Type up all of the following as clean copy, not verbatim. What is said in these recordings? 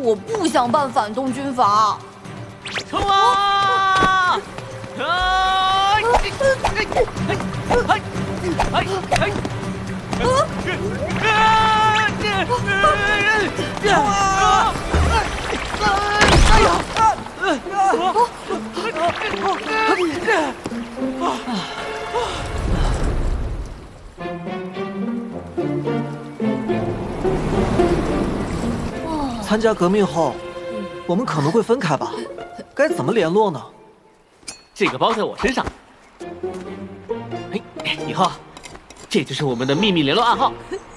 我不想办反动军阀。 冲啊！ 参加革命后，我们可能会分开吧？该怎么联络呢？ 这个包在我身上。哎，以后这就是我们的秘密联络暗号。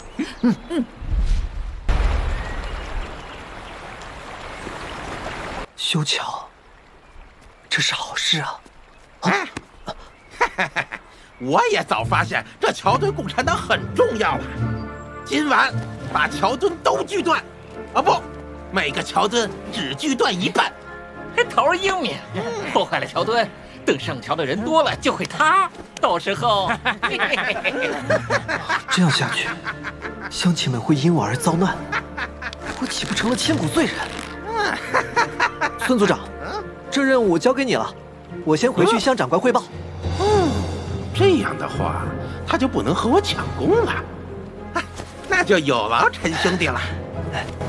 修桥，这是好事啊！ 我也早发现这桥对共产党很重要了。今晚把桥墩都锯断，啊不，每个桥墩只锯断一半。 头儿英明，破坏了桥墩，等上桥的人多了就会塌，到时候这样下去，乡亲们会因我而遭难，我岂不成了千古罪人？孙组长，这任务交给你了，我先回去向长官汇报。 这样的话，他就不能和我抢功了。那就有劳陈兄弟了。